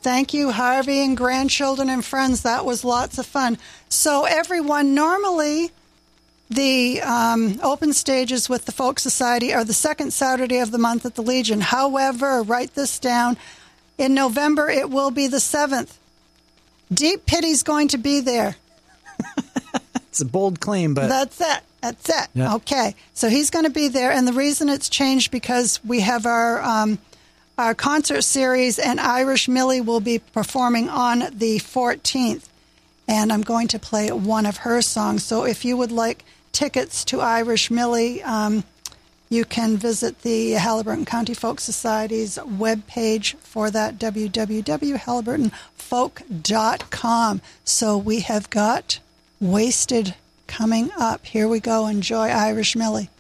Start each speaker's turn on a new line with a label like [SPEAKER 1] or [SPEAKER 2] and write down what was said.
[SPEAKER 1] Thank you, Harvey, and grandchildren and friends. That was lots of fun. So everyone, normally the open stages with the Folk Society are the second Saturday of the month at the Legion. However, write this down, in November it will be the 7th. Deep Pity's going to be there.
[SPEAKER 2] It's a bold claim, but...
[SPEAKER 1] That's it. Yeah. Okay. So he's going to be there, and the reason it's changed because we have our concert series, and Irish Millie will be performing on the 14th, and I'm going to play one of her songs. So if you would like tickets to Irish Millie, you can visit the Haliburton County Folk Society's webpage for that, www.haliburtonfolk.com. So we have got Wasted coming up. Here we go. Enjoy Irish Millie.